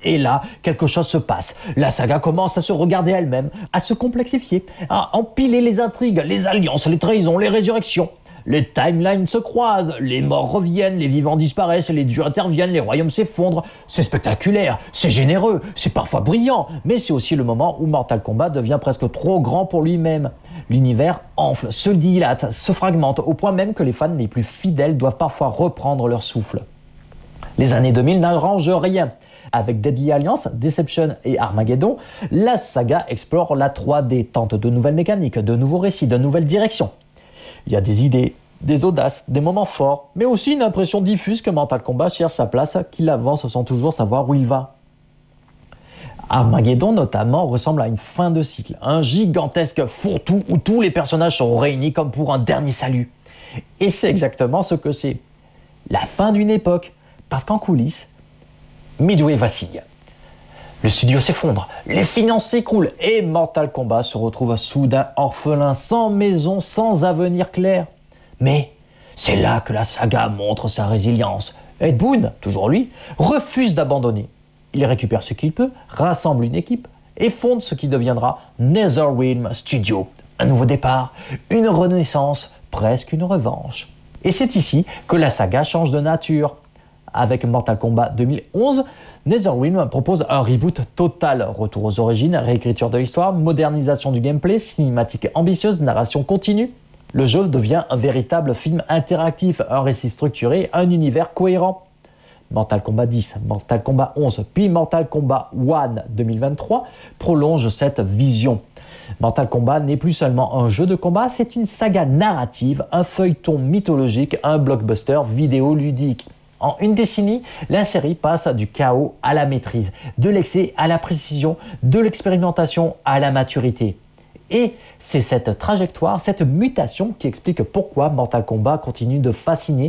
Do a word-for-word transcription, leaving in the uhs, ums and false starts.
Et là, quelque chose se passe. La saga commence à se regarder elle-même, à se complexifier, à empiler les intrigues, les alliances, les trahisons, les résurrections. Les timelines se croisent, les morts reviennent, les vivants disparaissent, les dieux interviennent, les royaumes s'effondrent. C'est spectaculaire, c'est généreux, c'est parfois brillant, mais c'est aussi le moment où Mortal Kombat devient presque trop grand pour lui-même. L'univers enfle, se dilate, se fragmente, au point même que les fans les plus fidèles doivent parfois reprendre leur souffle. Les années deux mille n'arrangent rien. Avec Deadly Alliance, Deception et Armageddon, la saga explore la trois D, tente de nouvelles mécaniques, de nouveaux récits, de nouvelles directions. Il y a des idées, des audaces, des moments forts, mais aussi une impression diffuse que Mortal Kombat cherche sa place, qu'il avance sans toujours savoir où il va. Armageddon notamment ressemble à une fin de cycle, un gigantesque fourre-tout où tous les personnages sont réunis comme pour un dernier salut. Et c'est exactement ce que c'est. La fin d'une époque, parce qu'en coulisses, Midway vacille. Le studio s'effondre, les finances s'écroulent et Mortal Kombat se retrouve soudain orphelin, sans maison, sans avenir clair. Mais c'est là que la saga montre sa résilience. Ed Boon, toujours lui, refuse d'abandonner. Il récupère ce qu'il peut, rassemble une équipe et fonde ce qui deviendra NetherRealm Studios. Un nouveau départ, une renaissance, presque une revanche. Et c'est ici que la saga change de nature. Avec Mortal Kombat deux mille onze, NetherRealm propose un reboot total, retour aux origines, réécriture de l'histoire, modernisation du gameplay, cinématique ambitieuse, narration continue. Le jeu devient un véritable film interactif, un récit structuré, un univers cohérent. Mortal Kombat dix, Mortal Kombat onze, puis Mortal Kombat One deux mille vingt-trois prolongent cette vision. Mortal Kombat n'est plus seulement un jeu de combat, c'est une saga narrative, un feuilleton mythologique, un blockbuster vidéoludique. En une décennie, la série passe du chaos à la maîtrise, de l'excès à la précision, de l'expérimentation à la maturité. Et c'est cette trajectoire, cette mutation qui explique pourquoi Mortal Kombat continue de fasciner